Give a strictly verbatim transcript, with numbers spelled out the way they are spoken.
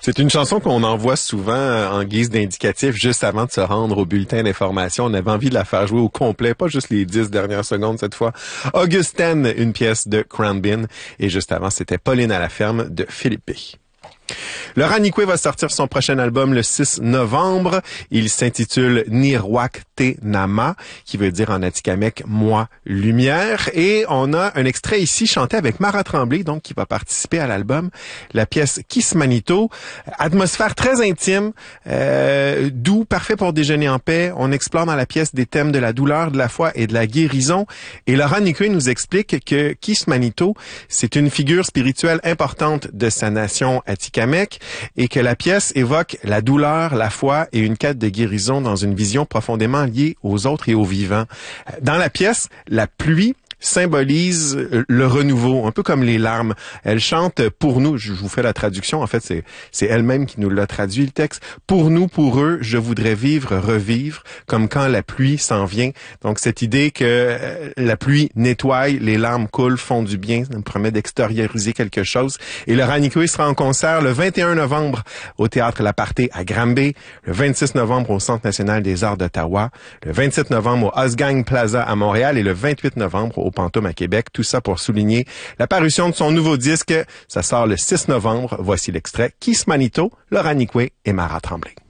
C'est une chanson qu'on envoie souvent en guise d'indicatif juste avant de se rendre au bulletin d'information. On avait envie de la faire jouer au complet, pas juste les dix dernières secondes cette fois. Augustine, une pièce de Crown Bin. Et juste avant, c'était Pauline à la ferme de Philippe B. Laurent Nicoué va sortir son prochain album le six novembre. Il s'intitule Nirwak Te Nama, qui veut dire en atikamekw « moi, lumière ». Et on a un extrait ici chanté avec Mara Tremblay, donc qui va participer à l'album. La pièce Kismanito, atmosphère très intime, euh, doux, parfait pour déjeuner en paix. On explore dans la pièce des thèmes de la douleur, de la foi et de la guérison. Et Laurent Nicoué nous explique que Kismanito, c'est une figure spirituelle importante de sa nation atikamekw, et que la pièce évoque la douleur, la foi et une quête de guérison dans une vision profondément liée aux autres et aux vivants. Dans la pièce, la pluie symbolise le renouveau, un peu comme les larmes. Elle chante pour nous, je vous fais la traduction, en fait c'est c'est elle-même qui nous l'a traduit le texte. Pour nous, pour eux, je voudrais vivre, revivre, comme quand la pluie s'en vient. Donc cette idée que euh, la pluie nettoie, les larmes coulent, font du bien, ça nous permet d'extérioriser quelque chose. Et Laurent Nicoué sera en concert le vingt et un novembre au Théâtre L'Aparté à Granby, le vingt-six novembre au Centre national des arts d'Ottawa, le vingt-sept novembre au Osgang Plaza à Montréal et le vingt-huit novembre au Pantoum à Québec. Tout ça pour souligner la parution de son nouveau disque. Ça sort le six novembre. Voici l'extrait Kismanito, Laurent Nicoué et Mara Tremblay.